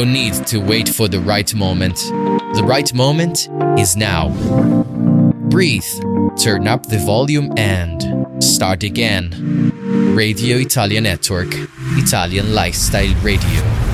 need to wait for the right moment. The right moment is now. Breathe, turn up the volume and start again. Radio Italia Network, Italian Lifestyle Radio.